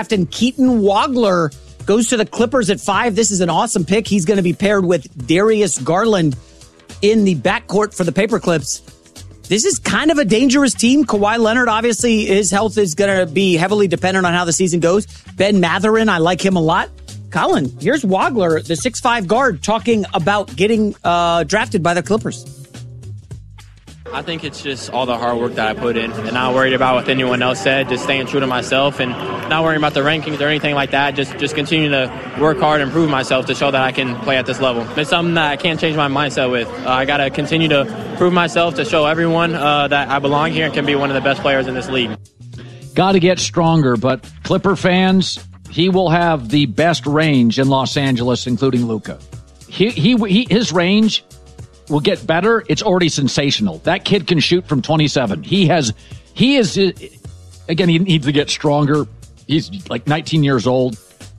And Keaton Wagler goes to the Clippers at 5. This is an awesome pick. He's going to be paired with Darius Garland in the backcourt for the Paperclips. This is kind of a dangerous team. Kawhi Leonard, obviously, his health is going to be heavily dependent on how the season goes. Ben Mathurin, I like him a lot. Colin, here's Wagler, the 6'5 guard, talking about getting drafted by the Clippers. I think it's just all the hard work that I put in and not worried about what anyone else said, just staying true to myself and not worrying about the rankings or anything like that. Just continue to work hard and prove myself to show that I can play at this level. It's something that I can't change my mindset with. I got to continue to prove myself to show everyone that I belong here and can be one of the best players in this league. Got to get stronger, but Clipper fans, he will have the best range in Los Angeles, including Luka. His range will get better. It's already sensational. That kid can shoot from 27. He is, again, he needs to get stronger. He's like 19 years old.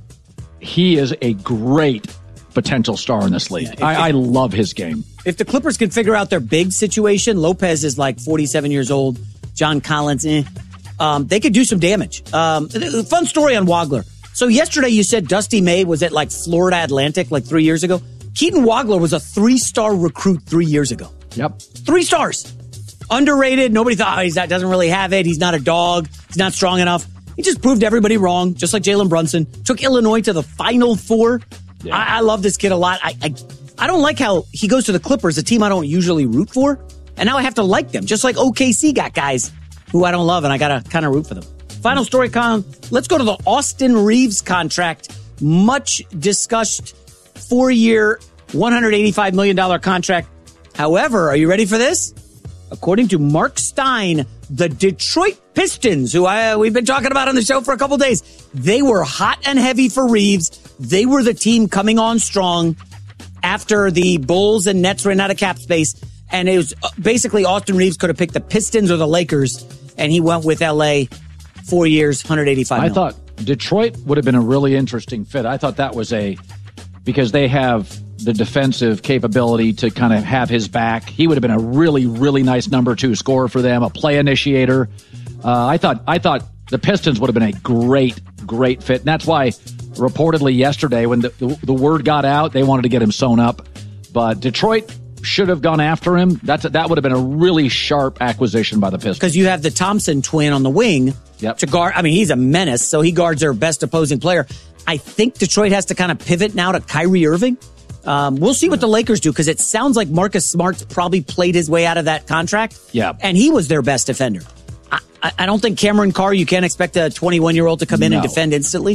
He is a great potential star in this league. I love his game. If the Clippers can figure out their big situation, Lopez is like 47 years old. John Collins, they could do some damage. Fun story on Wagler. So yesterday you said Dusty May was at like Florida Atlantic like 3 years ago. Keaton Wagler was a 3-star recruit 3 years ago. Yep. 3 stars. Underrated. Nobody thought, he doesn't really have it. He's not a dog. He's not strong enough. He just proved everybody wrong, just like Jalen Brunson. Took Illinois to the Final Four. Yeah. I love this kid a lot. I don't like how he goes to the Clippers, a team I don't usually root for. And now I have to like them, just like OKC got guys who I don't love, and I got to kind of root for them. Final story, Colin. Let's go to the Austin Reeves contract. Much discussed 4-year, $185 million contract. However, are you ready for this? According to Mark Stein, the Detroit Pistons, who we've been talking about on the show for a couple days, they were hot and heavy for Reeves. They were the team coming on strong after the Bulls and Nets ran out of cap space. And it was basically Austin Reeves could have picked the Pistons or the Lakers, and he went with L.A. 4 years, $185 million. I thought Detroit would have been a really interesting fit. I thought that was because they have the defensive capability to kind of have his back. He would have been a really, really nice number 2 scorer for them, a play initiator. I thought the Pistons would have been a great, great fit. And that's why reportedly yesterday when the word got out, they wanted to get him sewn up. But Detroit should have gone after him. That would have been a really sharp acquisition by the Pistons. Because you have the Thompson twin on the wing to guard. I mean, he's a menace, so he guards their best opposing player. I think Detroit has to kind of pivot now to Kyrie Irving. We'll see what the Lakers do, because it sounds like Marcus Smart's probably played his way out of that contract. Yeah. And he was their best defender. I don't think Cameron Carr, you can't expect a 21-year-old to come in and defend instantly.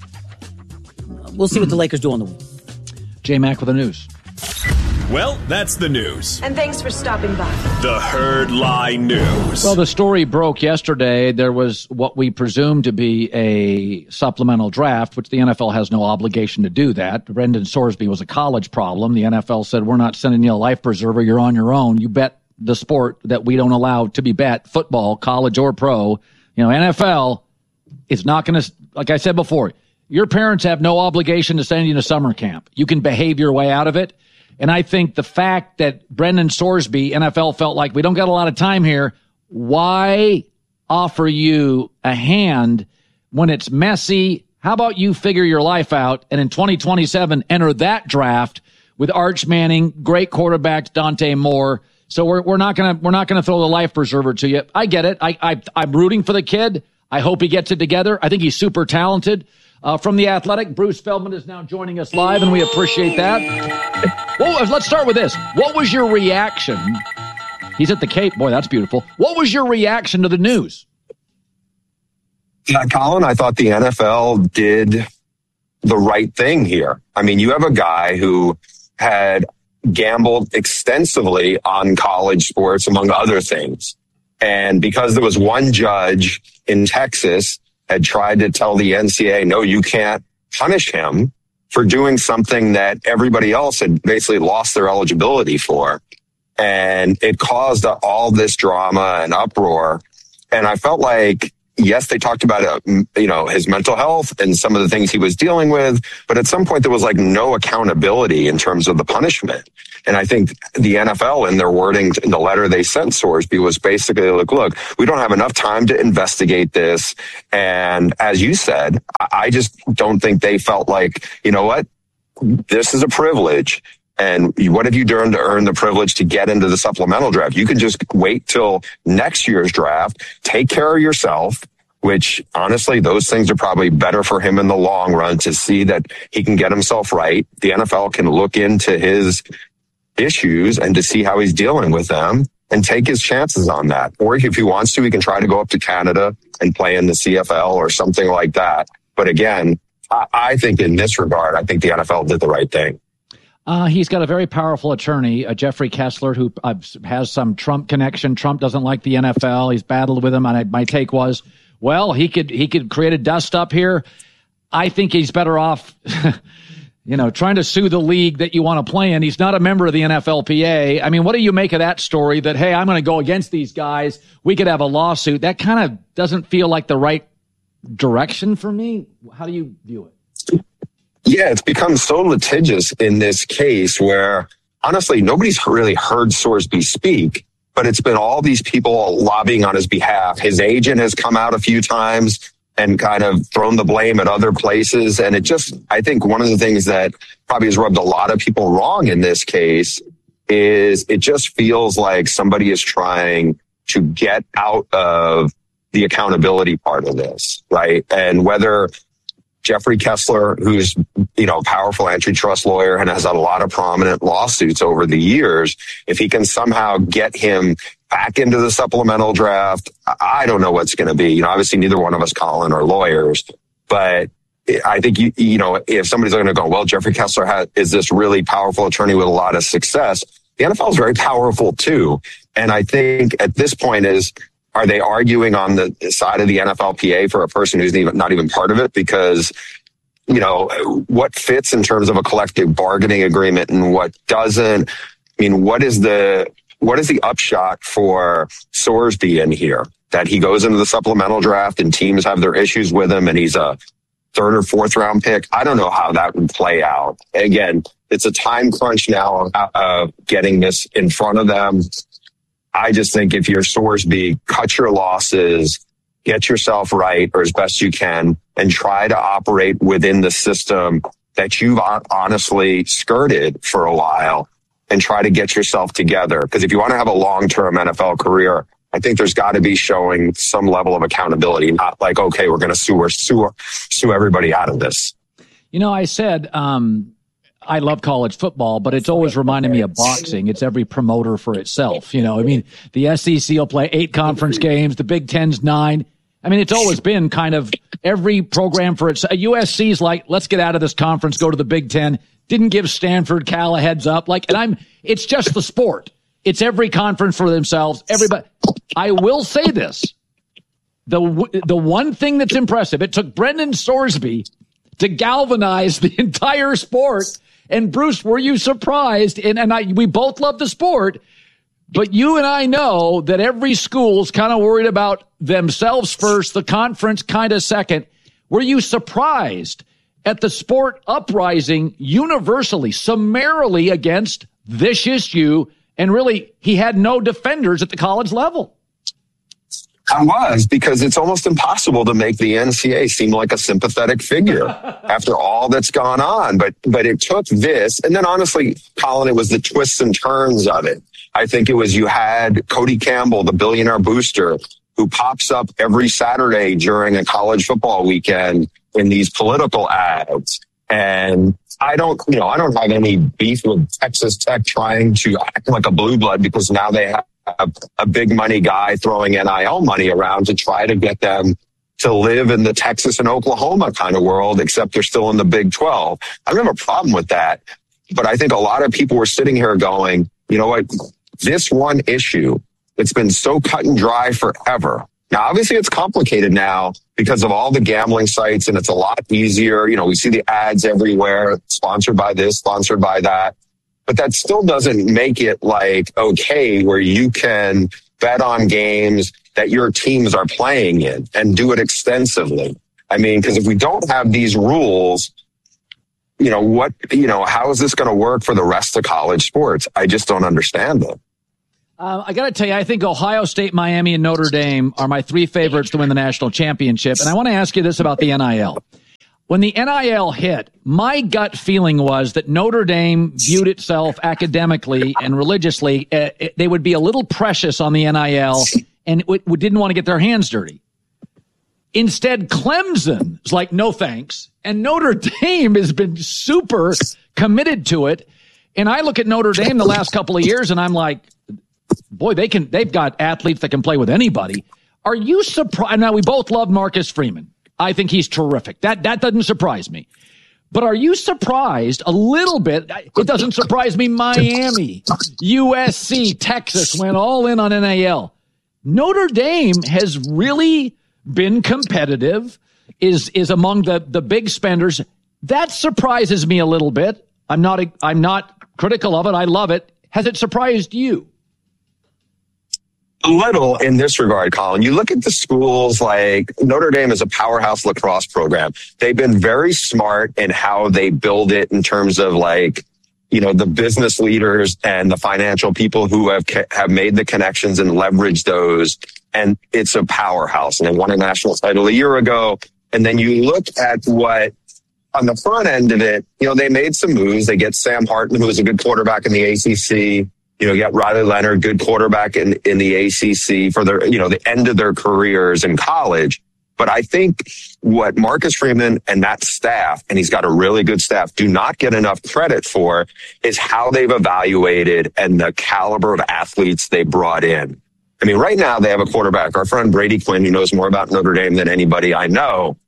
We'll see what the Lakers do on the wing. J-Mac with the news. Well, that's the news. And thanks for stopping by. The Herd Lie News. Well, the story broke yesterday. There was what we presume to be a supplemental draft, which the NFL has no obligation to do that. Brendan Sorsby was a college problem. The NFL said, we're not sending you a life preserver. You're on your own. You bet the sport that we don't allow to be bet, football, college or pro. NFL is not going to, like I said before, your parents have no obligation to send you to summer camp. You can behave your way out of it. And I think the fact that Brendan Sorsby, NFL felt like we don't got a lot of time here. Why offer you a hand when it's messy? How about you figure your life out and in 2027 enter that draft with Arch Manning, great quarterbacks, Dante Moore. So we're not gonna throw the life preserver to you. I get it. I'm rooting for the kid. I hope he gets it together. I think he's super talented. From The Athletic, Bruce Feldman is now joining us live, and we appreciate that. Well, let's start with this. What was your reaction? He's at the Cape. Boy, that's beautiful. What was your reaction to the news? Colin, I thought the NFL did the right thing here. I mean, you have a guy who had gambled extensively on college sports, among other things. And because there was one judge in Texas had tried to tell the NCAA, no, you can't punish him for doing something that everybody else had basically lost their eligibility for. And it caused all this drama and uproar. And I felt like, yes, they talked about, his mental health and some of the things he was dealing with. But at some point, there was like no accountability in terms of the punishment. And I think the NFL, in their wording in the letter they sent Sorsby, was basically like, look, we don't have enough time to investigate this. And as you said, I just don't think they felt like, you know what, this is a privilege. And what have you done to earn the privilege to get into the supplemental draft? You can just wait till next year's draft, take care of yourself, which honestly, those things are probably better for him in the long run, to see that he can get himself right. The NFL can look into his issues and to see how he's dealing with them and take his chances on that. Or if he wants to, he can try to go up to Canada and play in the CFL or something like that. But again, I think in this regard, I think the NFL did the right thing. He's got a very powerful attorney, Jeffrey Kessler, who has some Trump connection. Trump doesn't like the NFL. He's battled with him. And my take was, well, he could create a dust up here. I think he's better off, trying to sue the league that you want to play in. He's not a member of the NFLPA. I mean, what do you make of that story that, hey, I'm going to go against these guys? We could have a lawsuit. That kind of doesn't feel like the right direction for me. How do you view it? Yeah, it's become so litigious in this case where, honestly, nobody's really heard Sorsby speak, but it's been all these people lobbying on his behalf. His agent has come out a few times and kind of thrown the blame at other places. And I think one of the things that probably has rubbed a lot of people wrong in this case is it just feels like somebody is trying to get out of the accountability part of this, right? And whether Jeffrey Kessler, who's, a powerful antitrust lawyer and has had a lot of prominent lawsuits over the years, if he can somehow get him back into the supplemental draft, I don't know what's going to be. Obviously neither one of us, Colin, are lawyers, but I think, if somebody's going to go, well, Jeffrey Kessler is this really powerful attorney with a lot of success, the NFL is very powerful too. And I think at this point are they arguing on the side of the NFLPA for a person who's not even part of it? Because, what fits in terms of a collective bargaining agreement and what doesn't? I mean, what is the upshot for Sorsby in here? That he goes into the supplemental draft and teams have their issues with him and he's a third or fourth round pick. I don't know how that would play out. Again, it's a time crunch now of getting this in front of them. I just think if you're Sorsby, cut your losses, get yourself right or as best you can, and try to operate within the system that you've honestly skirted for a while and try to get yourself together. Because if you want to have a long-term NFL career, I think there's got to be showing some level of accountability, not like, okay, we're going to sue everybody out of this. I said, I love college football, but it's always reminded me of boxing. It's every promoter for itself. The SEC will play 8 conference games, the Big Ten's 9. I mean, it's always been kind of every program for itself. USC's like, let's get out of this conference, go to the Big Ten. Didn't give Stanford, Cal a heads up. It's just the sport. It's every conference for themselves. Everybody. I will say this. The one thing that's impressive, it took Brendan Sorsby to galvanize the entire sport. And Bruce, were you surprised? We both love the sport, but you and I know that every school's kind of worried about themselves first, the conference kind of second. Were you surprised at the sport uprising universally, summarily against this issue? And really, he had no defenders at the college level. I was, because it's almost impossible to make the NCAA seem like a sympathetic figure after all that's gone on. But it took this. And then honestly, Colin, it was the twists and turns of it. I think it was you had Cody Campbell, the billionaire booster, who pops up every Saturday during a college football weekend in these political ads. And I don't have any beef with Texas Tech trying to act like a blue blood because now they have a big money guy throwing NIL money around to try to get them to live in the Texas and Oklahoma kind of world, except they're still in the Big 12. I don't have a problem with that. But I think a lot of people were sitting here going, you know what, this one issue, it's been so cut and dry forever. Now, obviously, it's complicated now because of all the gambling sites, and it's a lot easier. We see the ads everywhere, sponsored by this, sponsored by that. But that still doesn't make it like okay where you can bet on games that your teams are playing in and do it extensively. I mean, because if we don't have these rules, how is this going to work for the rest of college sports? I just don't understand it. I got to tell you, I think Ohio State, Miami, and Notre Dame are my three favorites to win the national championship. And I want to ask you this about the NIL. When the NIL hit, my gut feeling was that Notre Dame viewed itself academically and religiously. They would be a little precious on the NIL and didn't want to get their hands dirty. Instead, Clemson is like, no thanks. And Notre Dame has been super committed to it. And I look at Notre Dame the last couple of years and I'm like, boy, they've got athletes that can play with anybody. Are you surprised? Now, we both love Marcus Freeman. I think he's terrific. That doesn't surprise me. But are you surprised a little bit? It doesn't surprise me. Miami, USC, Texas went all in on NIL. Notre Dame has really been competitive, is among the big spenders. That surprises me a little bit. I'm not critical of it. I love it. Has it surprised you? A little in this regard, Colin. You look at the schools like Notre Dame is a powerhouse lacrosse program. They've been very smart in how they build it in terms of the business leaders and the financial people who have made the connections and leveraged those. And it's a powerhouse. And they won a national title a year ago. And then you look at what on the front end of it, they made some moves. They get Sam Hartman, who is a good quarterback in the ACC. You got Riley Leonard, good quarterback in the ACC for their, the end of their careers in college. But I think what Marcus Freeman and that staff, and he's got a really good staff, do not get enough credit for is how they've evaluated and the caliber of athletes they brought in. I mean, right now they have a quarterback, our friend Brady Quinn, who knows more about Notre Dame than anybody I know.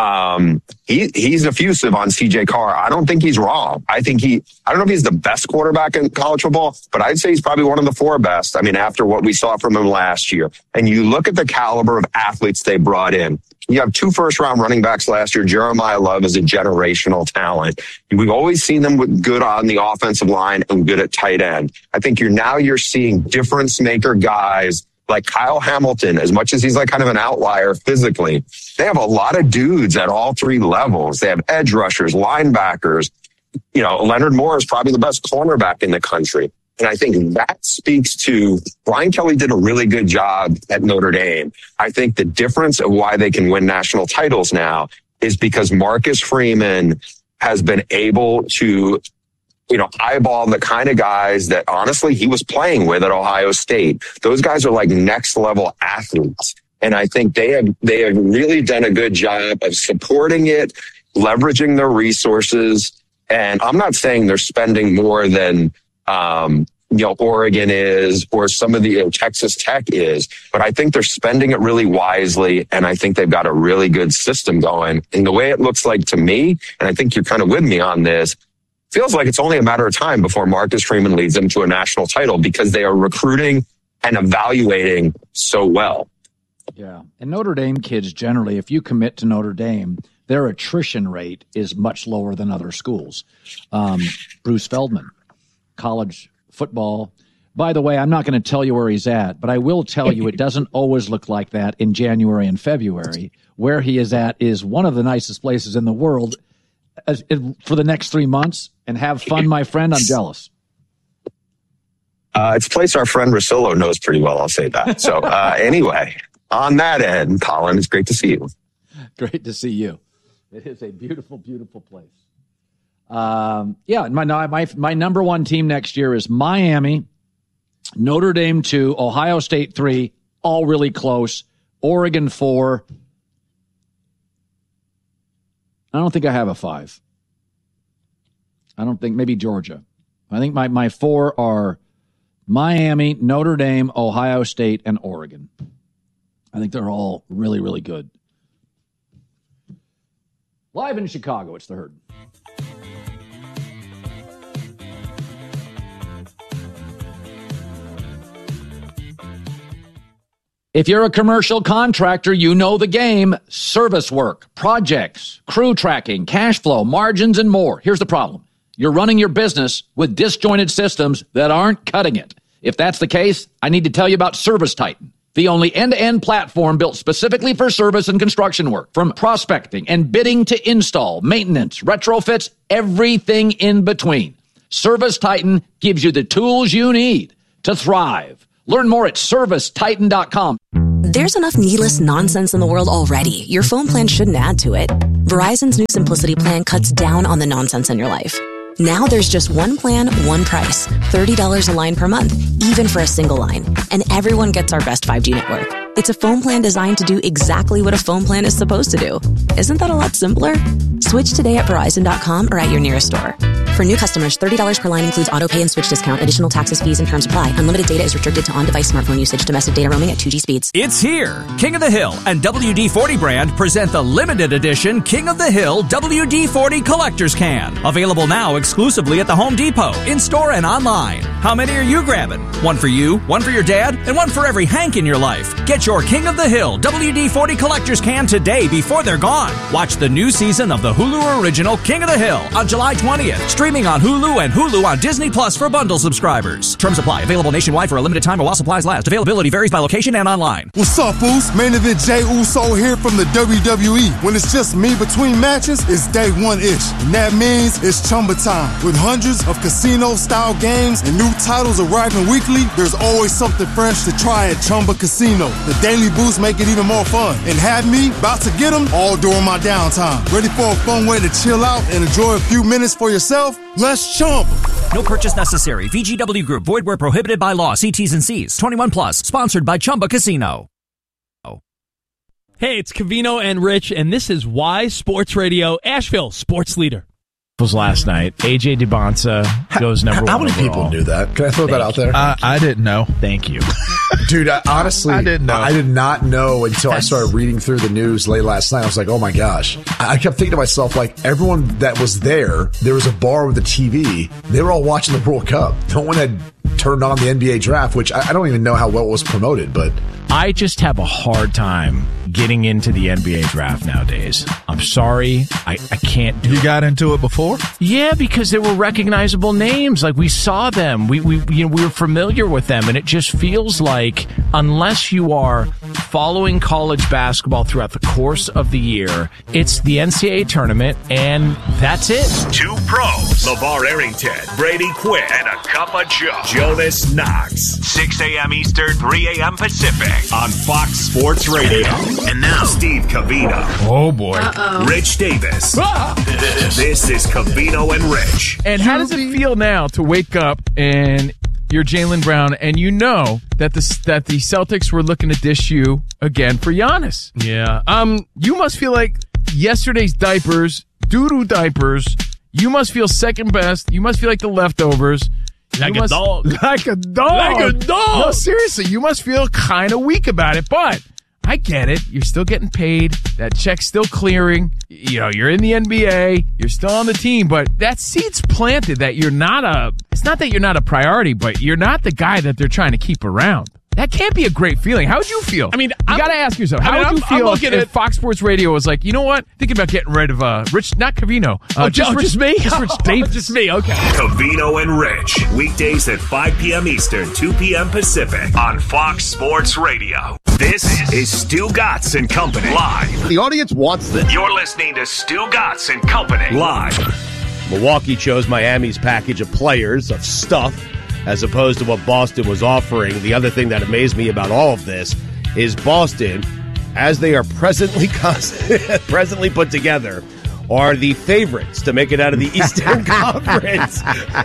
He's effusive on CJ Carr. I don't think he's wrong. I don't know if he's the best quarterback in college football, but I'd say he's probably one of the four best. I mean, after what we saw from him last year. And you look at the caliber of athletes they brought in. You have 2 first-round running backs last year. Jeremiah Love is a generational talent. We've always seen them with good on the offensive line and good at tight end. I think you're seeing difference maker guys like Kyle Hamilton, as much as he's like kind of an outlier physically. They have a lot of dudes at all 3 levels. They have edge rushers, linebackers. Leonard Moore is probably the best cornerback in the country. And I think that speaks to Brian Kelly did a really good job at Notre Dame. I think the difference of why they can win national titles now is because Marcus Freeman has been able to eyeball the kind of guys that honestly he was playing with at Ohio State. Those guys are like next level athletes. And I think they have really done a good job of supporting it, leveraging their resources. And I'm not saying they're spending more than, Oregon is or some of the Texas Tech is, but I think they're spending it really wisely. And I think they've got a really good system going. And the way it looks like to me, and I think you're kind of with me on this, feels like it's only a matter of time before Marcus Freeman leads them to a national title because they are recruiting and evaluating so well. Yeah. And Notre Dame kids generally, if you commit to Notre Dame, their attrition rate is much lower than other schools. Bruce Feldman, college football. By the way, I'm not going to tell you where he's at, but I will tell you it doesn't always look like that in January and February. Where he is at is one of the nicest places in the world for the next 3 months. And have fun, my friend. I'm jealous. It's a place our friend Rosillo knows pretty well. I'll say that. So anyway, on that end, Colin, it's great to see you. Great to see you. It is a beautiful, beautiful place. My number one team next year is Miami, Notre Dame 2, Ohio State 3, all really close. Oregon 4. I don't think I have a 5. I don't think, maybe Georgia. I think my 4 are Miami, Notre Dame, Ohio State, and Oregon. I think they're all really, really good. Live in Chicago, it's The Herd. If you're a commercial contractor, you know the game. Service work, projects, crew tracking, cash flow, margins, and more. Here's the problem. You're running your business with disjointed systems that aren't cutting it. If that's the case, I need to tell you about Service Titan. the only end-to-end platform built specifically for service and construction work. From prospecting and bidding to install, maintenance, retrofits, everything in between. ServiceTitan gives you the tools you need to thrive. Learn more at ServiceTitan.com. There's enough needless nonsense in the world already. Your phone plan shouldn't add to it. Verizon's new Simplicity plan cuts down on the nonsense in your life. Now there's just one plan, one price. $30 a line per month, even for a single line. And everyone gets our best 5G network. It's a phone plan designed to do exactly what a phone plan is supposed to do. Isn't that a lot simpler? Switch today at Verizon.com or at your nearest store. For new customers, $30 per line includes auto pay and switch discount. Additional taxes, fees, and terms apply. Unlimited data is restricted to on-device smartphone usage. Domestic data roaming at 2G speeds. It's here. King of the Hill and WD-40 brand present the limited edition King of the Hill WD-40 Collector's Can. Available now exclusively at the Home Depot, in-store and online. How many are you grabbing? One for you, one for your dad, and one for every Hank in your life. Get your King of the Hill WD-40 Collector's Can today before they're gone. Watch the new season of the Hulu original King of the Hill on July 20th. Streaming on Hulu and Hulu on Disney Plus for bundle subscribers. Terms apply. Available nationwide for a limited time or while supplies last. Availability varies by location and online. What's up, Boost? Main event Jey Uso here from the WWE. When it's just me between matches, it's day one-ish. And that means it's Chumba time. With hundreds of casino-style games and new titles arriving weekly, there's always something fresh to try at Chumba Casino. The Daily Boost make it even more fun. And have me about to get them all during my downtime. Ready for a fun way to chill out and enjoy a few minutes for yourself? Let's Chumba. No purchase necessary. VGW Group. Void where prohibited by law. See T's and C's. 21 plus. Sponsored by Chumba Casino. Hey, it's Covino and Rich, and this is Wise Sports Radio, Asheville Sports Leader. Was last night. AJ DeBonsa goes number one. How many people knew that? Can I throw that out there? I didn't know. Thank you. Dude, honestly, I didn't know. I did not know until I started reading through the news late last night. I was like, oh my gosh. I kept thinking to myself, like, everyone that was there was a bar with a TV. They were all watching the World Cup. No one had turned on the NBA draft, which I don't even know how well it was promoted, but I just have a hard time getting into the NBA draft nowadays. I'm sorry. I can't do it. You got into it before? Yeah, because there were recognizable names. Like, we saw them. We were familiar with them, and it just feels like unless you are following college basketball throughout the course of the year, it's the NCAA tournament, and that's it. Two pros, LeVar Arrington, Brady Quinn, and a cup of Joe, Jonas Knox. 6 a.m. Eastern, 3 a.m. Pacific on Fox Sports Radio. And now, Steve Covino. Oh, boy. Rich Davis. This is Covino and Rich. And how does it feel now to wake up and you're Jaylen Brown and you know that the Celtics were looking to dish you again for Giannis? Yeah. You must feel like yesterday's diapers, doo-doo diapers, you must feel second best. You must feel like the leftovers. Like a dog. Like a dog. Like a dog. No, seriously, you must feel kind of weak about it, but I get it. You're still getting paid. That check's still clearing. You know, you're in the NBA. You're still on the team, but that seed's planted that you're not it's not that you're not a priority, but you're not the guy that they're trying to keep around. That can't be a great feeling. How would you feel? I mean, you got to ask yourself, how would you feel if Fox Sports Radio was like, you know what? Thinking about getting rid of Rich, not Covino. Just me? Just Rich Davis. Just me, okay. Covino and Rich. Weekdays at 5 p.m. Eastern, 2 p.m. Pacific on Fox Sports Radio. This is Stu Gatz and Company live. The audience wants this. You're listening to Stu Gatz and Company live. Milwaukee chose Miami's package of players, of stuff, as opposed to what Boston was offering. The other thing that amazed me about all of this is Boston, as they are presently put together, are the favorites to make it out of the Eastern Conference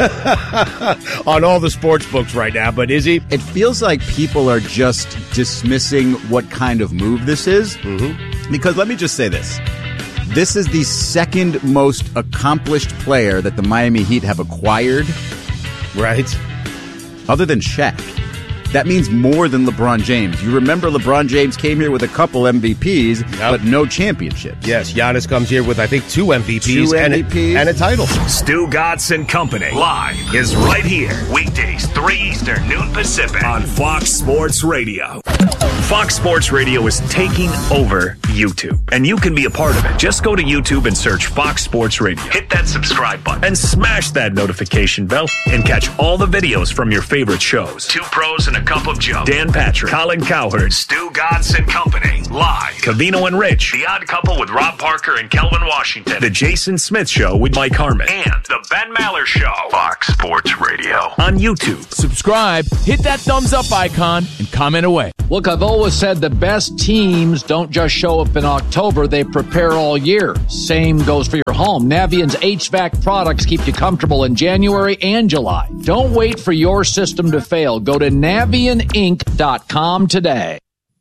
on all the sports books right now. But is he? It feels like people are just dismissing what kind of move this is. Mm-hmm. Because let me just say this. This is the second most accomplished player that the Miami Heat have acquired. Right. Other than Shaq. That means more than LeBron James. You remember LeBron James came here with a couple MVPs, but no championships. Yes, Giannis comes here with, I think, two MVPs, and a title. Stu Gatz and Company live is right here. Weekdays, 3 Eastern, noon Pacific on Fox Sports Radio. Fox Sports Radio is taking over YouTube, and you can be a part of it. Just go to YouTube and search Fox Sports Radio. Hit that subscribe button and smash that notification bell and catch all the videos from your favorite shows. Two Pros and a Cup of Joe. Dan Patrick, Colin Cowherd, Stu Gatz and Company. Live. Covino and Rich. The Odd Couple with Rob Parker and Kelvin Washington. The Jason Smith Show with Mike Harmon. And The Ben Maller Show. Fox Sports Radio. On YouTube. Subscribe, hit that thumbs up icon, and comment away. Look, I've always said the best teams don't just show up in October, they prepare all year. Same goes for your home. Navient's HVAC products keep you comfortable in January and July. Don't wait for your system to fail. Go to NavientInc.com today.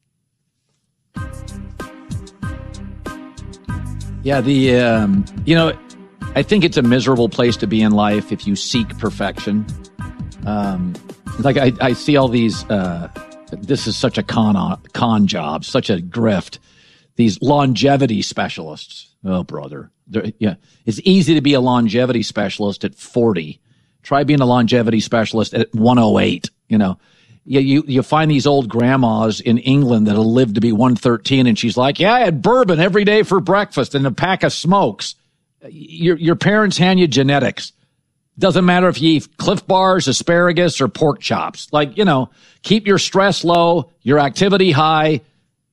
Yeah, I think it's a miserable place to be in life if you seek perfection. I see all these, this is such a con job, such a grift. These longevity specialists. Oh, brother. It's easy to be a longevity specialist at 40. Try being a longevity specialist at 108. You find these old grandmas in England that'll live to be 113, and she's like, I had bourbon every day for breakfast and a pack of smokes. Your parents hand you genetics. Doesn't matter if you eat Cliff Bars, asparagus, or pork chops. Keep your stress low, your activity high.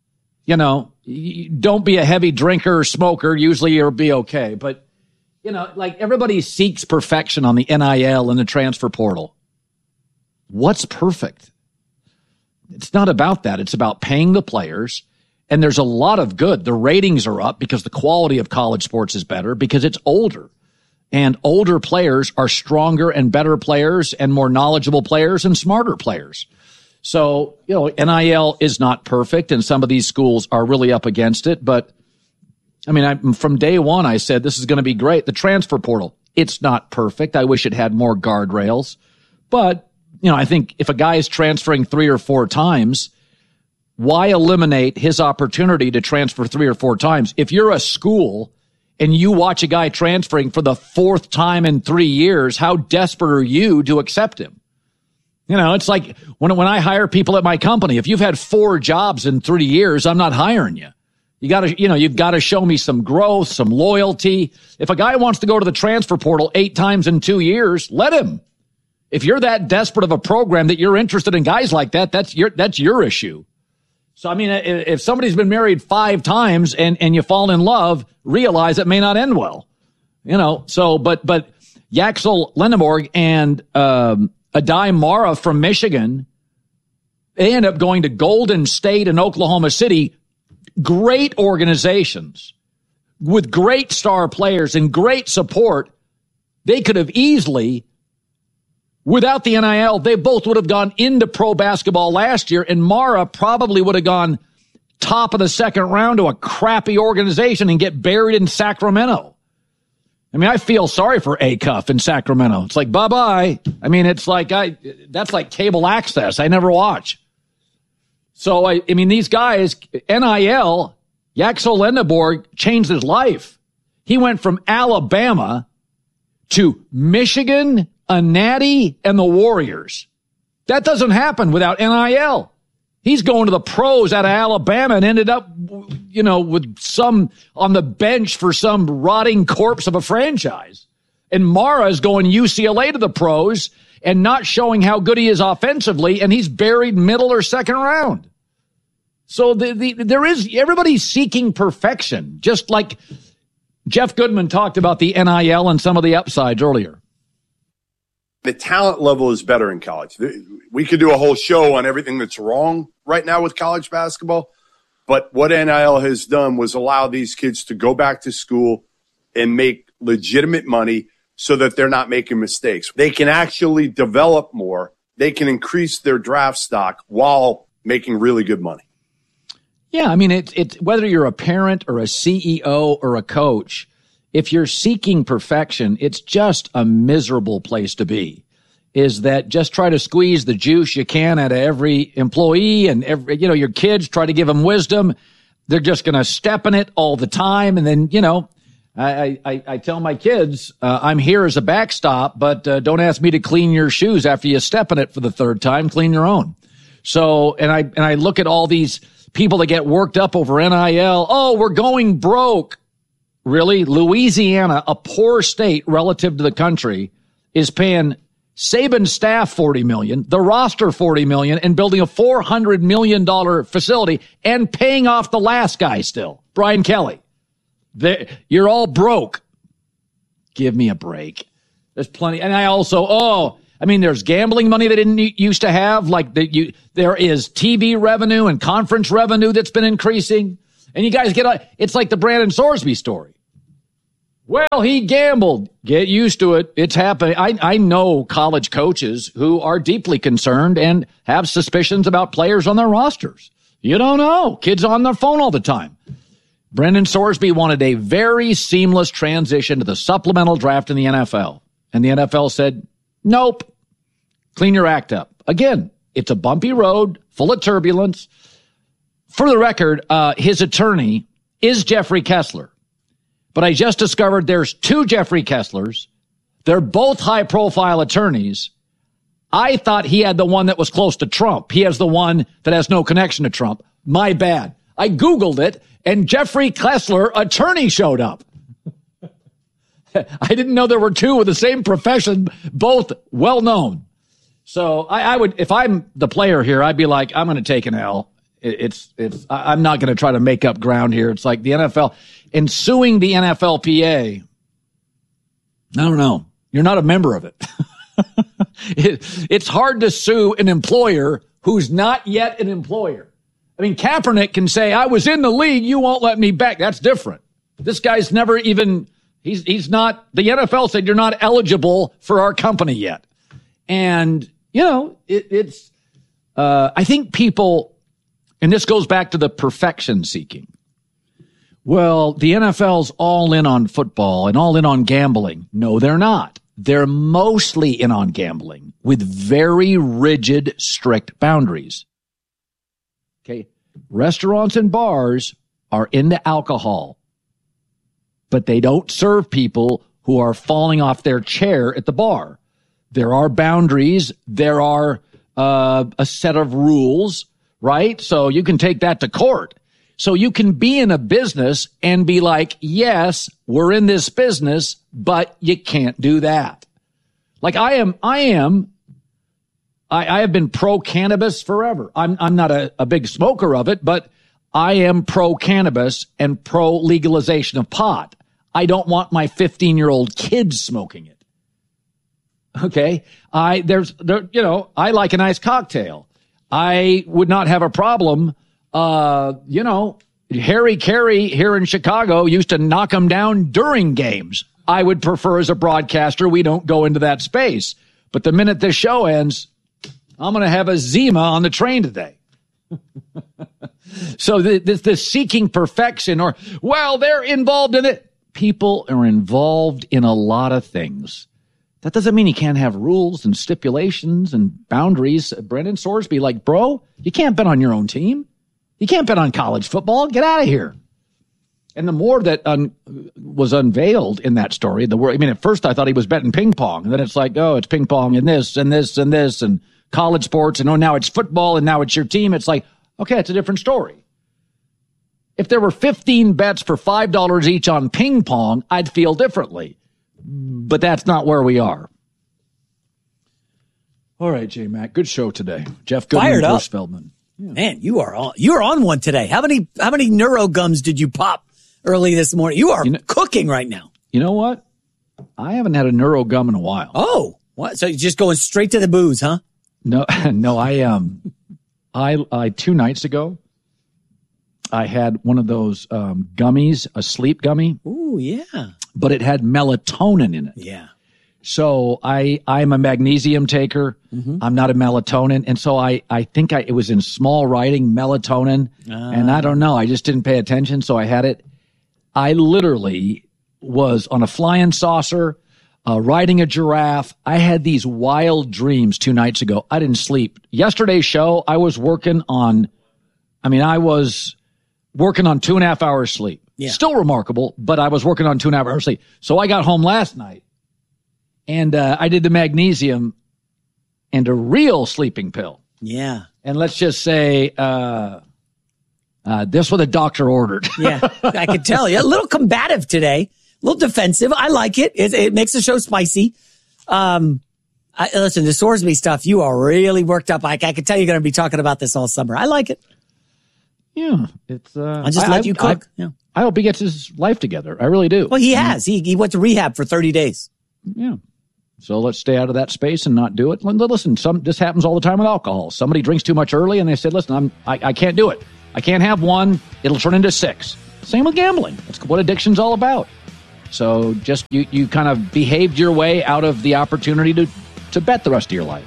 Don't be a heavy drinker or smoker. Usually you'll be okay. But, everybody seeks perfection on the NIL and the transfer portal. What's perfect? It's not about that. It's about paying the players. And there's a lot of good. The ratings are up because the quality of college sports is better because it's older. And older players are stronger and better players and more knowledgeable players and smarter players. So, NIL is not perfect, and some of these schools are really up against it. But, from day one, I said this is going to be great. The transfer portal, it's not perfect. I wish it had more guardrails. But, I think if a guy is transferring 3 or 4 times, why eliminate his opportunity to transfer 3 or 4 times? If you're a school and you watch a guy transferring for the 4th time in 3 years, how desperate are you to accept him? It's like when I hire people at my company, if you've had 4 jobs in 3 years, I'm not hiring you. You've got to show me some growth, some loyalty. If a guy wants to go to the transfer portal 8 times in 2 years, let him. If you're that desperate of a program that you're interested in guys like that, that's your issue. So, if somebody's been married 5 times and you fall in love, realize it may not end well. But Yaxel Lendeborg and Adai Mara from Michigan, they end up going to Golden State and Oklahoma City, great organizations with great star players and great support. They could have easily, without the NIL, they both would have gone into pro basketball last year, and Mara probably would have gone top of the 2nd round to a crappy organization and get buried in Sacramento. I feel sorry for Acuff in Sacramento. It's like, bye-bye. It's like, that's like cable access. I never watch. So, these guys, NIL, Yaxel Lendeborg changed his life. He went from Alabama to Michigan, a Natty, and the Warriors. That doesn't happen without NIL. He's going to the pros out of Alabama and ended up, with some on the bench for some rotting corpse of a franchise. And Mara is going UCLA to the pros and not showing how good he is offensively, and he's buried middle or 2nd round. So everybody's seeking perfection, just like Jeff Goodman talked about the NIL and some of the upsides earlier. The talent level is better in college. We could do a whole show on everything that's wrong right now with college basketball. But what NIL has done was allow these kids to go back to school and make legitimate money so that they're not making mistakes. They can actually develop more. They can increase their draft stock while making really good money. Yeah, it's whether you're a parent or a CEO or a coach, if you're seeking perfection, it's just a miserable place to be. Is that just try to squeeze the juice you can out of every employee and your kids, try to give them wisdom. They're just going to step in it all the time. And then, I tell my kids, I'm here as a backstop, but don't ask me to clean your shoes after you step in it for the 3rd time. Clean your own. So, and I look at all these people that get worked up over NIL. Oh, we're going broke. Really? Louisiana, a poor state relative to the country, is paying Saban's staff $40 million, the roster $40 million, and building a $400 million facility and paying off the last guy still, Brian Kelly. You're all broke. Give me a break. There's plenty. And I also, there's gambling money they didn't used to have. Like there is TV revenue and conference revenue that's been increasing. And you guys it's like the Brandon Sorsby story. Well, he gambled. Get used to it. It's happening. I know college coaches who are deeply concerned and have suspicions about players on their rosters. You don't know. Kids on their phone all the time. Brandon Sorsby wanted a very seamless transition to the supplemental draft in the NFL. And the NFL said, nope. Clean your act up. Again, it's a bumpy road full of turbulence. For the record, his attorney is Jeffrey Kessler. But I just discovered there's 2 Jeffrey Kesslers. They're both high-profile attorneys. I thought he had the one that was close to Trump. He has the one that has no connection to Trump. My bad. I Googled it, and Jeffrey Kessler, attorney, showed up. I didn't know there were 2 with the same profession, both well-known. So I would, if I'm the player here, I'd be like, I'm going to take an L. I'm not going to try to make up ground here. It's like the NFL. And suing the NFLPA, I don't know. You're not a member of it. It's hard to sue an employer who's not yet an employer. I mean, Kaepernick can say, I was in the league, you won't let me back. That's different. This guy's never even, he's not, the NFL said you're not eligible for our company yet. And, I think people, and this goes back to the perfection seeking. Well, the NFL's all in on football and all in on gambling. No, they're not. They're mostly in on gambling with very rigid, strict boundaries. Okay. Restaurants and bars are into alcohol, but they don't serve people who are falling off their chair at the bar. There are boundaries. There are a set of rules, right? So you can take that to court. So you can be in a business and be like, yes, we're in this business, but you can't do that. Like I have been pro cannabis forever. I'm not a big smoker of it, but I am pro cannabis and pro legalization of pot. I don't want my 15-year-old kids smoking it. Okay. I like a nice cocktail. I would not have a problem. Harry Carey here in Chicago used to knock them down during games. I would prefer as a broadcaster, we don't go into that space. But the minute this show ends, I'm going to have a Zima on the train today. So this seeking perfection they're involved in it. People are involved in a lot of things. That doesn't mean you can't have rules and stipulations and boundaries. Brandon Sorsby, like, bro, you can't bet on your own team. You can't bet on college football. Get out of here. And the more that was unveiled in that story, at first I thought he was betting ping pong. And then it's like, oh, it's ping pong and this and this and this and college sports. And now it's football and now it's your team. It's like, okay, it's a different story. If there were 15 bets for $5 each on ping pong, I'd feel differently. But that's not where we are. All right, J-Mac, good show today. Jeff Goodman, Bruce Feldman. Yeah. Man, you're on one today. How many NeuroGums did you pop early this morning? You are cooking right now. You know what? I haven't had a NeuroGum in a while. Oh, what? So you're just going straight to the booze, huh? No, I 2 nights ago, I had one of those gummies, a sleep gummy. Ooh, yeah. But it had melatonin in it. Yeah. So I'm a magnesium taker. Mm-hmm. I'm not a melatonin. And so I think it was in small writing, melatonin. And I don't know. I just didn't pay attention. So I had it. I literally was on a flying saucer, riding a giraffe. I had these wild dreams 2 nights ago. I didn't sleep. Yesterday's show, I was working on 2.5 hours sleep. Yeah. Still remarkable, but I was working on 2.5 hours sleep. So I got home last night and I did the magnesium and a real sleeping pill. Yeah. And let's just say this what the doctor ordered. Yeah, I could tell you. A little combative today, a little defensive. I like it. It makes the show spicy. Listen, the Sorsby stuff, you are really worked up. I could tell you're going to be talking about this all summer. I like it. Yeah, it's. I'll just let you cook. I hope he gets his life together. I really do. Well, he has. He went to rehab for 30 days. Yeah. So let's stay out of that space and not do it. Listen, this happens all the time with alcohol. Somebody drinks too much early and they said, listen, I can't do it. I can't have one. It'll turn into 6. Same with gambling. That's what addiction's all about. So just you kind of behaved your way out of the opportunity to bet the rest of your life.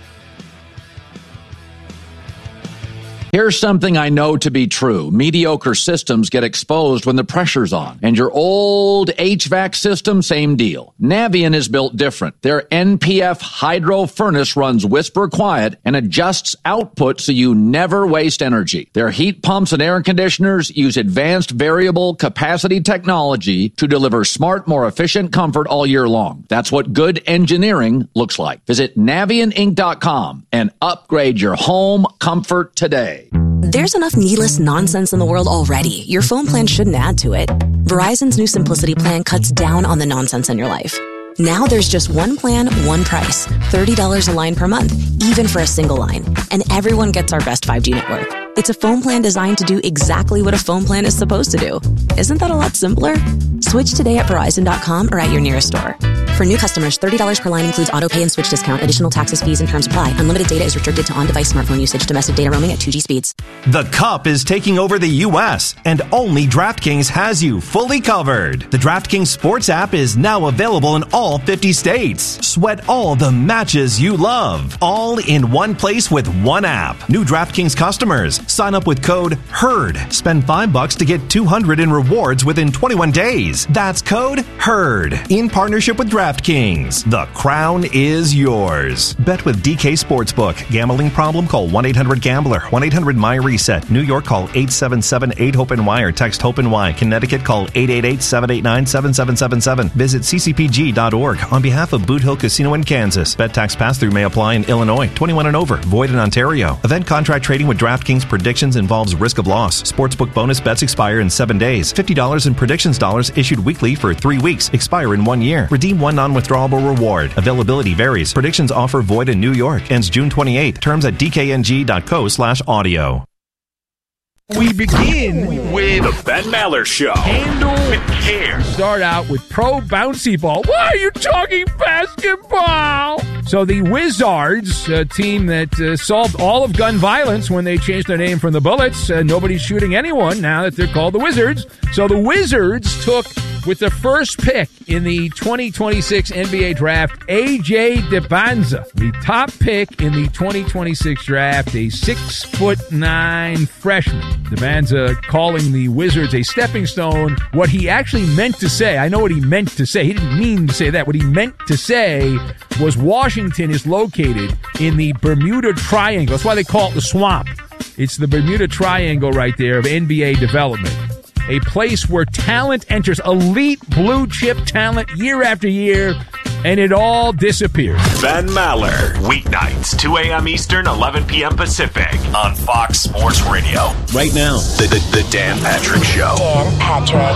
Here's something I know to be true. Mediocre systems get exposed when the pressure's on. And your old HVAC system, same deal. Navien is built different. Their NPF hydro furnace runs whisper quiet and adjusts output so you never waste energy. Their heat pumps and air conditioners use advanced variable capacity technology to deliver smart, more efficient comfort all year long. That's what good engineering looks like. Visit NavientInc.com and upgrade your home comfort today. There's enough needless nonsense in the world already. Your phone plan shouldn't add to it. Verizon's new Simplicity plan cuts down on the nonsense in your life. Now there's just one plan, one price. $30 a line per month, even for a single line. And everyone gets our best 5G network. It's a phone plan designed to do exactly what a phone plan is supposed to do. Isn't that a lot simpler? Switch today at Verizon.com or at your nearest store. For new customers, $30 per line includes auto pay and switch discount. Additional taxes, fees, and terms apply. Unlimited data is restricted to on-device smartphone usage. Domestic data roaming at 2G speeds. The Cup is taking over the U.S., and only DraftKings has you fully covered. The DraftKings Sports app is now available in all 50 states. Sweat all the matches you love, all in one place with one app. New DraftKings customers, sign up with code HERD. Spend $5 to get $200 in rewards within 21 days. That's code HERD. In partnership with DraftKings. The crown is yours. Bet with DK Sportsbook. Gambling problem? Call 1-800-GAMBLER. 1-800-MY-RESET. New York, call 877-8-HOPE-NY or text HOPE-NY. Connecticut, call 888-789-7777. Visit ccpg.org. On behalf of Boot Hill Casino in Kansas. Bet tax pass-through may apply in Illinois. 21 and over. Void in Ontario. Event contract trading with DraftKings predictions involves risk of loss. Sportsbook bonus bets expire in 7 days. $50 in predictions dollars issued weekly for 3 weeks. Expire in 1 year. Redeem one non-withdrawable reward. Availability varies. Predictions offer void in New York. Ends June 28th. Terms at dkng.co/audio. We begin with the Ben Maller Show. Handle with care. Start out with Pro Bouncy Ball. Why are you talking basketball? So the Wizards, a team that solved all of gun violence when they changed their name from the Bullets. Nobody's shooting anyone now that they're called the Wizards. So the Wizards took, with the first pick in the 2026 NBA draft, A.J. Deppenza. The top pick in the 2026 draft, a 6'9" freshman. Deppenza calling the Wizards a stepping stone. What he actually meant to say, I know what he meant to say. He didn't mean to say that. What he meant to say was Washington is located in the Bermuda Triangle. That's why they call it the swamp. It's the Bermuda Triangle right there of NBA development. A place where talent enters, elite blue chip talent year after year, and it all disappears. Ben Maller, weeknights, 2 a.m. Eastern, 11 p.m. Pacific, on Fox Sports Radio. Right now, the Dan Patrick Show. Dan Patrick.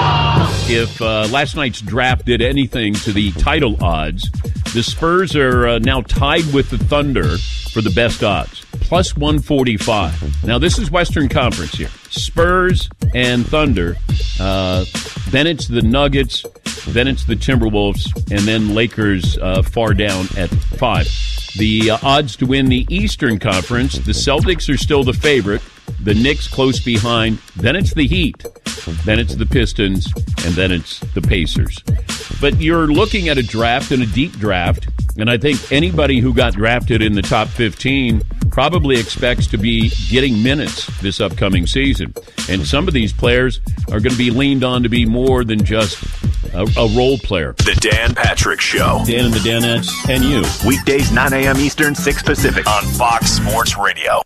If last night's draft did anything to the title odds, the Spurs are now tied with the Thunder for the best odds, plus 145. Now, this is Western Conference here. Spurs and Thunder. Then it's the Nuggets. Then it's the Timberwolves. And then Lakers far down at 5. The odds to win the Eastern Conference, the Celtics are still the favorite. The Knicks close behind. Then it's the Heat. Then it's the Pistons. And then it's the Pacers. But you're looking at a draft and a deep draft. And I think anybody who got drafted in the top 15 probably expects to be getting minutes this upcoming season. And some of these players are going to be leaned on to be more than just a role player. The Dan Patrick Show. Dan and the Danettes and you. Weekdays, 9 a.m. Eastern, 6 Pacific, on Fox Sports Radio.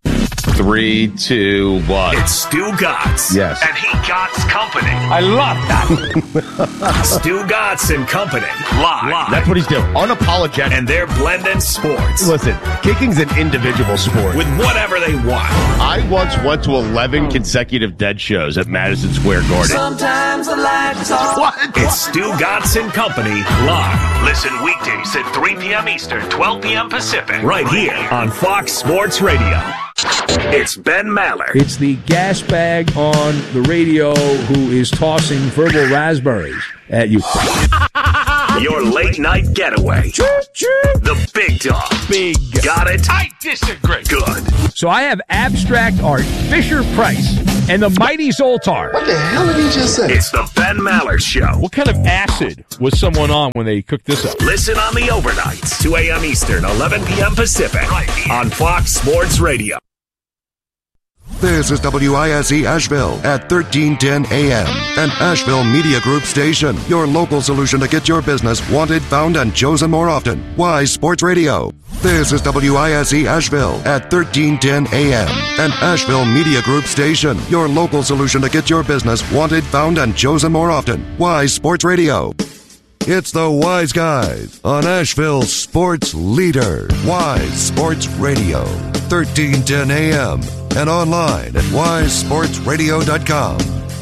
3, 2, 1. It's Stu Gatz. Yes. And he Gatz Company. I love that. Stu Gatz and Company. Live. That's what he's doing. Unapologetic. And they're blending sports. Listen, kicking's an individual sport. With whatever they want. I once went to 11 consecutive Dead shows at Madison Square Garden. Sometimes the lights are... What? It's Stu Gatz and Company live. Listen weekdays at 3 p.m. Eastern, 12 p.m. Pacific. Right here on Fox Sports Radio. It's Ben Maller. It's the gas bag on the radio who is tossing verbal raspberries at you. Your late night getaway. The big dog. Big. Got it? I disagree. Good. So I have abstract art, Fisher-Price, and the mighty Zoltar. What the hell did he just say? It's the Ben Maller Show. What kind of acid was someone on when they cooked this up? Listen on the overnights, 2 a.m. Eastern, 11 p.m. Pacific, right here on Fox Sports Radio. This is WISE Asheville at 1310 AM, an Asheville Media Group station. Your local solution to get your business wanted, found, and chosen more often. Wise Sports Radio. This is WISE Asheville at 1310 AM, an Asheville Media Group station. Your local solution to get your business wanted, found, and chosen more often. Wise Sports Radio. It's the Wise Guys on Asheville's sports leader. Wise Sports Radio, 1310 AM. And online at wisesportsradio.com.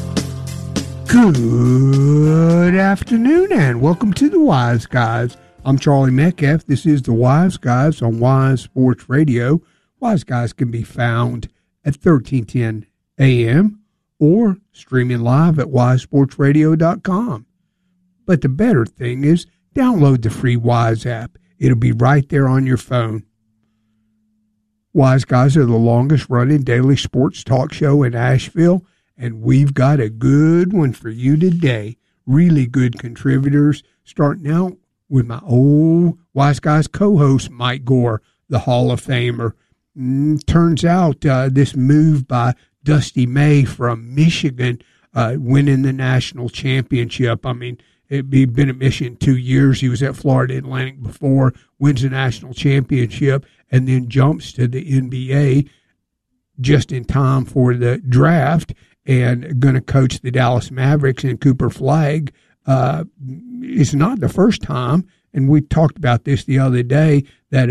Good afternoon and welcome to the Wise Guys. I'm Charlie Metcalf. This is the Wise Guys on Wise Sports Radio. Wise Guys can be found at 1310 AM or streaming live at wisesportsradio.com. But the better thing is download the free Wise app. It'll be right there on your phone. Wise Guys are the longest-running daily sports talk show in Asheville, and we've got a good one for you today. Really good contributors, starting out with my old Wise Guys co-host, Mike Gore, the Hall of Famer. Turns out this move by Dusty May from Michigan, winning the national championship. I mean, he'd been at Michigan 2 years. He was at Florida Atlantic before, wins the national championship, and then jumps to the NBA just in time for the draft and going to coach the Dallas Mavericks and Cooper Flagg. It's not the first time, and we talked about this the other day, that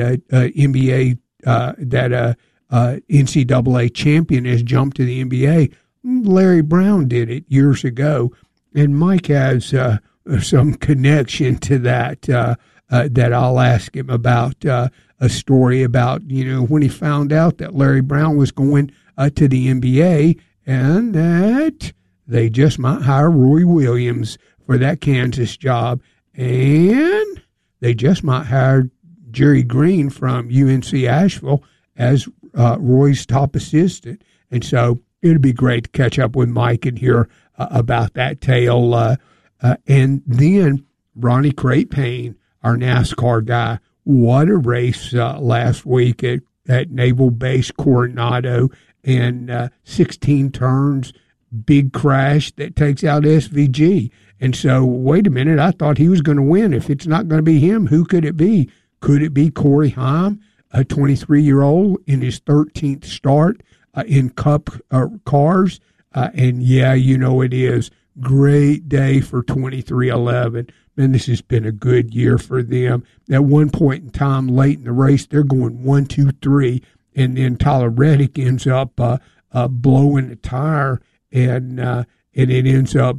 NCAA champion has jumped to the NBA. Larry Brown did it years ago, and Mike has some connection to that that I'll ask him about. A story about, when he found out that Larry Brown was going to the NBA and that they just might hire Roy Williams for that Kansas job, and they just might hire Jerry Green from UNC Asheville as Roy's top assistant. And so it'd be great to catch up with Mike and hear about that tale. And then Ronnie Crate-Payne, our NASCAR guy, what a race last week at Naval Base Coronado, and 16 turns, big crash that takes out SVG. And so, wait a minute, I thought he was going to win. If it's not going to be him, who could it be? Could it be Corey Heim, a 23-year-old in his 13th start in Cup cars? And yeah, it is. Great day for 2311. Man, this has been a good year for them. At one point in time, late in the race, they're going 1, 2, 3, and then Tyler Reddick ends up blowing the tire, and it ends up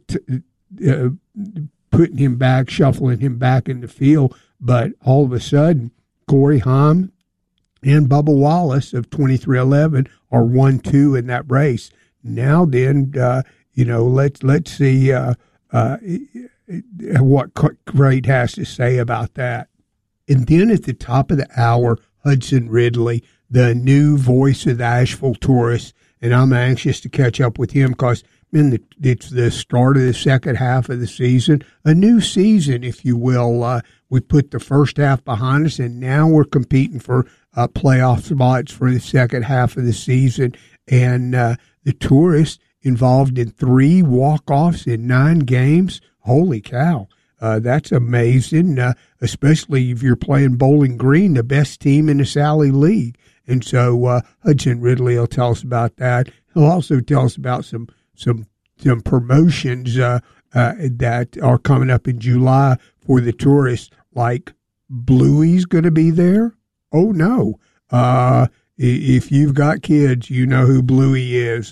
putting him back, shuffling him back in the field. But all of a sudden, Corey Heim and Bubba Wallace of 2311 are 1-2 in that race. Now then, let's see what Crate has to say about that. And then at the top of the hour, Hudson Ridley, the new voice of the Asheville Tourists, and I'm anxious to catch up with him because, it's the start of the second half of the season, a new season, if you will. We put the first half behind us, and now we're competing for playoff spots for the second half of the season. And the Tourists involved in 3 walk-offs in 9 games. Holy cow. That's amazing, especially if you're playing Bowling Green, the best team in the Sally League. And so Hudson Ridley will tell us about that. He'll also tell us about some promotions that are coming up in July for the tourists, like Bluey's going to be there. Oh, no. If you've got kids, you know who Bluey is.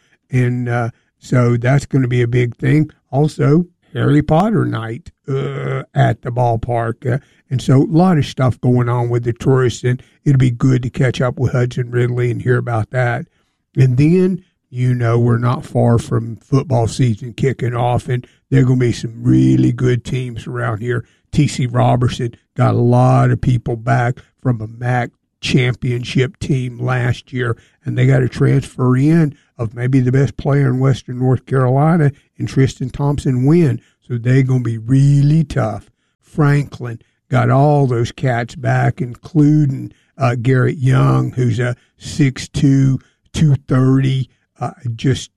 So that's going to be a big thing. Also, Harry Potter night at the ballpark. And so a lot of stuff going on with the tourists, and it'll be good to catch up with Hudson Ridley and hear about that. And then, we're not far from football season kicking off, and there are going to be some really good teams around here. T.C. Robertson got a lot of people back from a MAC championship team last year, and they got to transfer in of maybe the best player in Western North Carolina in Tristan Thompson-Wynn. So they're going to be really tough. Franklin got all those cats back, including Garrett Young, who's a 6'2", 230, just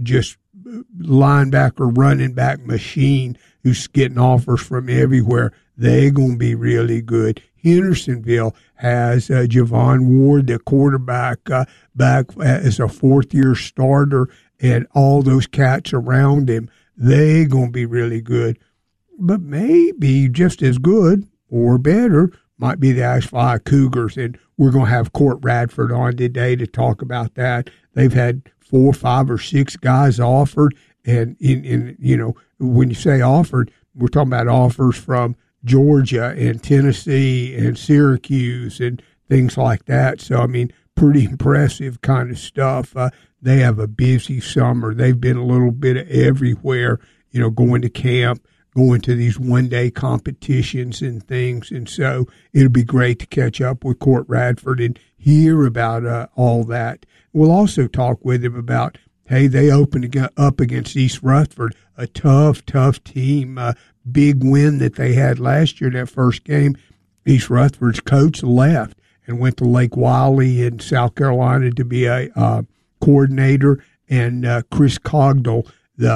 linebacker, running back machine who's getting offers from everywhere. They're going to be really good. Hendersonville has Javon Ward, the quarterback, back as a fourth-year starter, and all those cats around him. They're going to be really good. But maybe just as good or better might be the Asheville High Cougars, and we're going to have Court Radford on today to talk about that. They've had 4, 5, or 6 guys offered, and when you say offered, we're talking about offers from Georgia and Tennessee and Syracuse and things like that. So, pretty impressive kind of stuff. They have a busy summer. They've been a little bit of everywhere, going to camp, going to these one-day competitions and things. And so it'll be great to catch up with Court Radford and hear about all that. We'll also talk with him about, hey, they opened up against East Rutherford, a tough team, big win that they had last year in that first game. East Rutherford's coach left and went to Lake Wiley in South Carolina to be a coordinator, and Chris Cogdell,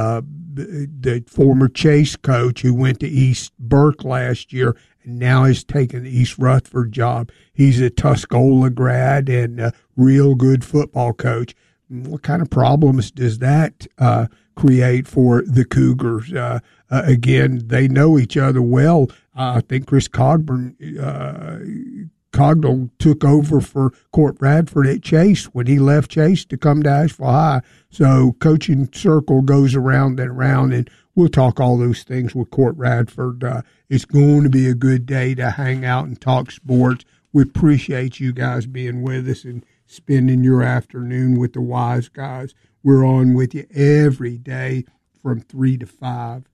the former Chase coach who went to East Burke last year and now has taken the East Rutherford job. He's a Tuscola grad and a real good football coach. What kind of problems does that create for the Cougars? Again, they know each other well. I think Chris Cogdell took over for Court Radford at Chase when he left Chase to come to Asheville High. So coaching circle goes around and around, and we'll talk all those things with Court Radford. It's going to be a good day to hang out and talk sports. We appreciate you guys being with us and spending your afternoon with the Wise Guys. We're on with you every day from 3 to 5.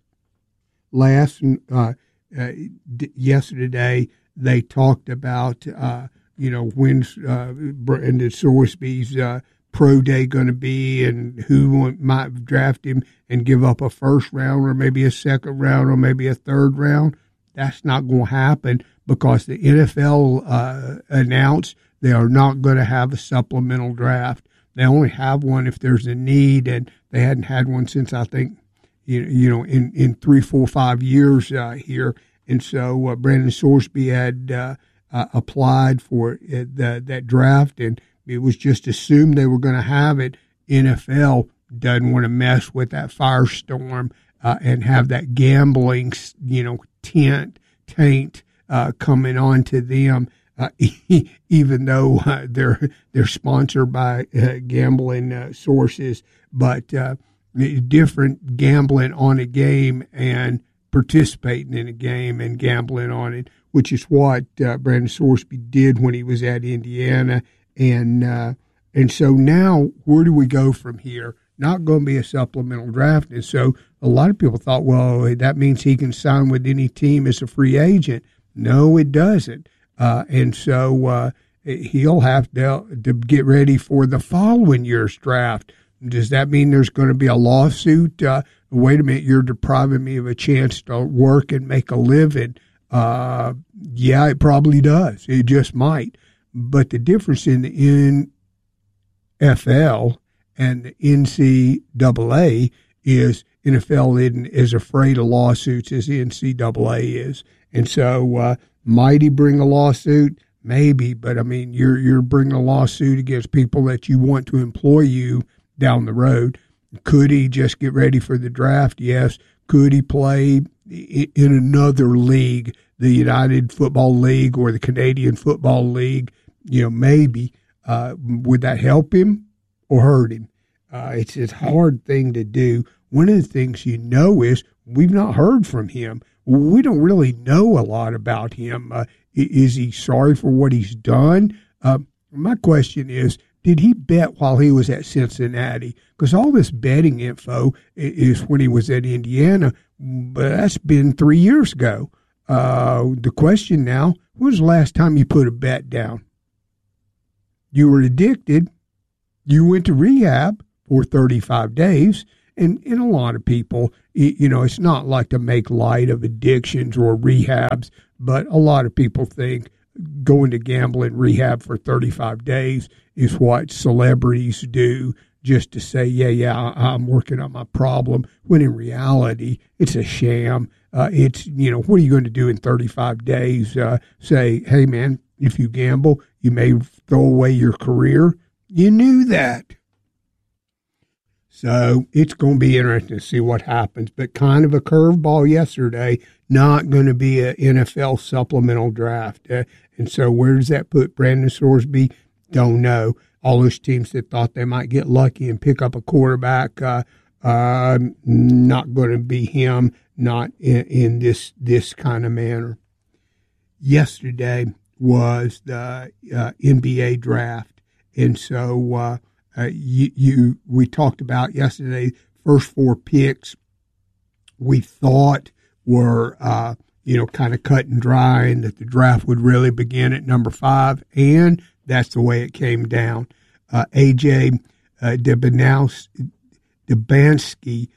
Yesterday, they talked about, when's Brandon Sorsby's pro day going to be and who might draft him and give up a first round or maybe a second round or maybe a third round. That's not going to happen because the NFL announced they are not going to have a supplemental draft. They only have one if there's a need, and they hadn't had one since, I think, in 3, 4, 5 years here. And so Brandon Sorsby had applied for that draft, and it was just assumed they were going to have it. NFL doesn't want to mess with that firestorm and have that gambling, taint coming on to them, even though they're sponsored by gambling sources. But different gambling on a game and participating in a game and gambling on it, which is what Brandon Sorsby did when he was at Indiana. And so now where do we go from here? Not going to be a supplemental draft. And so a lot of people thought, well, that means he can sign with any team as a free agent. No, it doesn't. And so he'll have to get ready for the following year's draft. Does that mean there's going to be a lawsuit? Wait a minute, you're depriving me of a chance to work and make a living. Yeah, it probably does. It just might. But the difference in the NFL and the NCAA is NFL isn't as afraid of lawsuits as the NCAA is. And so might he bring a lawsuit? Maybe, but I mean, you're bringing a lawsuit against people that you want to employ you down the road. Could he just get ready for the draft? Yes. Could he play in another league, the United Football League or the Canadian Football League? Maybe. Would that help him or hurt him? It's a hard thing to do. One of the things is we've not heard from him. We don't really know a lot about him. Is he sorry for what he's done? My question is, did he bet while he was at Cincinnati? Because all this betting info is when he was at Indiana, but that's been 3 years ago. The question now, when was the last time you put a bet down? You were addicted. You went to rehab for 35 days. And a lot of people, it's not like to make light of addictions or rehabs, but a lot of people think going to gambling rehab for 35 days is what celebrities do just to say, yeah, I'm working on my problem, when in reality, it's a sham. It's, what are you going to do in 35 days? Say, hey, man, if you gamble, you may throw away your career. You knew that. So it's going to be interesting to see what happens. But kind of a curveball yesterday, not going to be an NFL supplemental draft. And so where does that put Brandon Sorsby? Don't know. All those teams that thought they might get lucky and pick up a quarterback, not going to be him, not in this kind of manner. Yesterday was the NBA draft. And so we talked about yesterday, first 4 picks we thought were, kind of cut and dry, and that the draft would really begin at number 5. And that's the way it came down. AJ Debansky,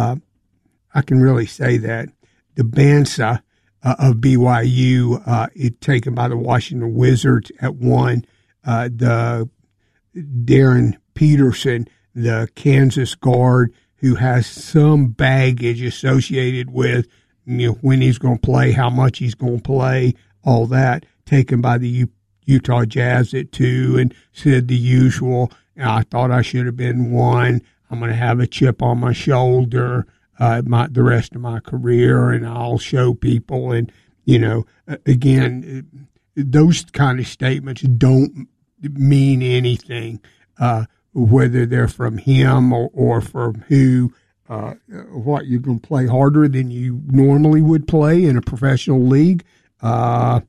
I can really say that, Debansa of BYU, taken by the Washington Wizards at 1. The Darren Peterson, the Kansas guard, who has some baggage associated with when he's going to play, how much he's going to play, all that, taken by the Utah Jazz at 2, and said the usual, I thought I should have been 1. I'm going to have a chip on my shoulder the rest of my career, and I'll show people. And, again, those kind of statements don't mean anything, whether they're from him or from who. What, you're going to play harder than you normally would play in a professional league? And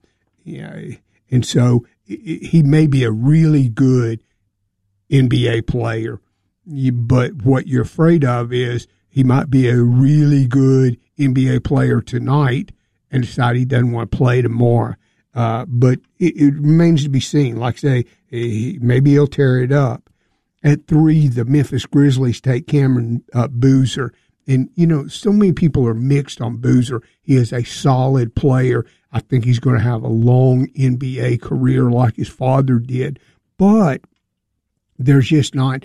so he may be a really good NBA player, but what you're afraid of is he might be a really good NBA player tonight and decide he doesn't want to play tomorrow. But it remains to be seen. Like I say, maybe he'll tear it up. At 3, the Memphis Grizzlies take Cameron Boozer. And, so many people are mixed on Boozer. He is a solid player. I think he's going to have a long NBA career like his father did. But there's just not,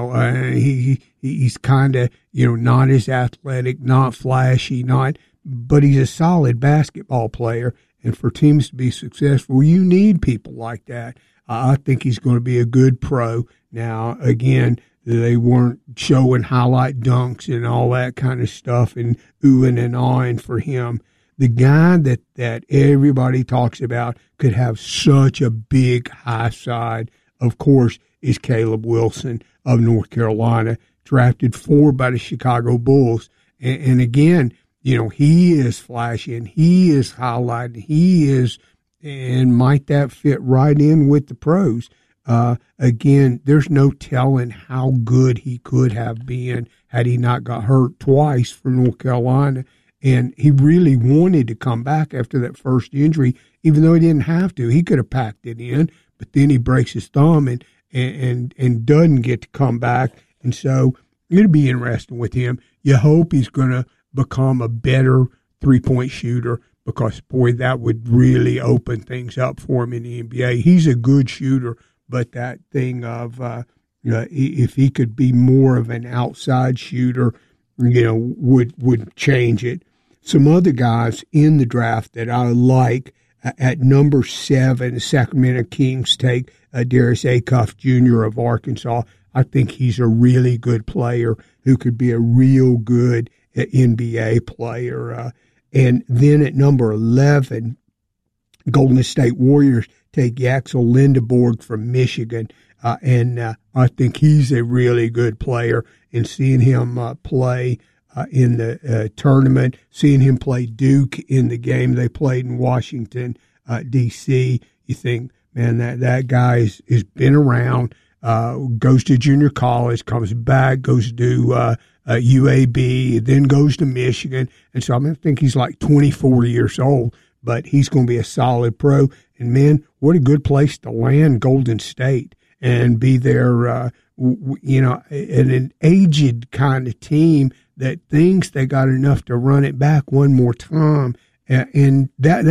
he's kind of, not as athletic, not flashy, but he's a solid basketball player. And for teams to be successful, you need people like that. I think he's going to be a good pro. Now, again, they weren't showing highlight dunks and all that kind of stuff and oohing and ahhing for him. The guy that everybody talks about could have such a big high side, of course, is Caleb Wilson of North Carolina, drafted 4 by the Chicago Bulls. And again, he is flashy and he is highlighted. And might that fit right in with the pros? Again, there's no telling how good he could have been had he not got hurt twice for North Carolina. And he really wanted to come back after that first injury, even though he didn't have to. He could have packed it in, but then he breaks his thumb and doesn't get to come back. And so it'll be interesting with him. You hope he's going to become a better three-point shooter, because, boy, that would really open things up for him in the NBA. He's a good shooter, but that thing of if he could be more of an outside shooter, would change it. Some other guys in the draft that I like, At number 7, the Sacramento Kings take Darius Acuff Jr. of Arkansas. I think he's a really good player who could be a real good NBA player. And then at number 11, Golden State Warriors take Yaxel Lindeborg from Michigan. And I think he's a really good player. And seeing him play in the tournament, seeing him play Duke in the game they played in Washington, D.C., you think, man, that guy has been around, goes to junior college, comes back, goes to UAB, then goes to Michigan. And so I think he's like 24 years old, but he's going to be a solid pro. And, man, what a good place to land Golden State and be there, in an aged kind of team that thinks they got enough to run it back one more time. And that